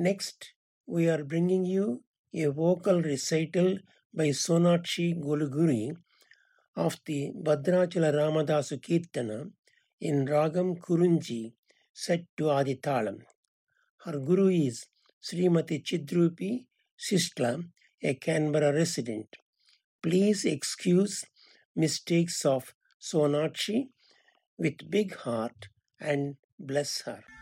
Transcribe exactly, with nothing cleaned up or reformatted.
Next, we are bringing you a vocal recital by Sonakshi Goluguri of the Bhadrachala Ramadasu Kirtana in Ragam Kurunji set to Aditalam. Her guru is Srimati Chidrupi Sistla, a Canberra resident. Please excuse mistakes of Sonakshi with big heart and bless her.